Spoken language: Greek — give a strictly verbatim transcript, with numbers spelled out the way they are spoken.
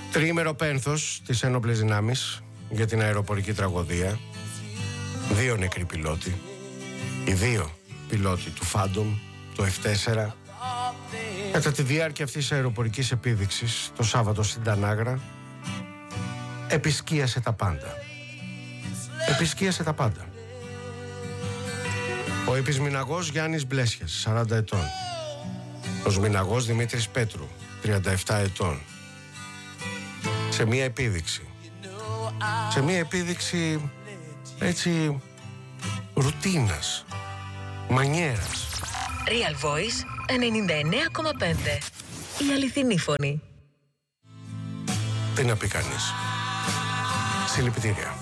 Τριήμερο πένθος της ένοπλες δυνάμεις για την αεροπορική τραγωδία. Δύο νεκροί πιλότοι. Οι δύο πιλότοι του Phantom, το εφ τέσσερα. Κατά τη διάρκεια αυτής της αεροπορικής επίδειξης, το Σάββατο στην Τανάγρα, επισκίασε τα πάντα. Επισκίασε τα πάντα. Ο επισμηναγός Γιάννης Μπλέσιας, σαράντα ετών. Ο σμηναγός Δημήτρης Πέτρου, τριάντα επτά ετών. Σε μία επίδειξη. Σε μία επίδειξη έτσι ρουτίνας, μανιέρας. Real Voice ενενήντα εννέα κόμμα πέντε. Η αληθινή φωνή. Τι να πει κανείς. Συλληπιτήρια.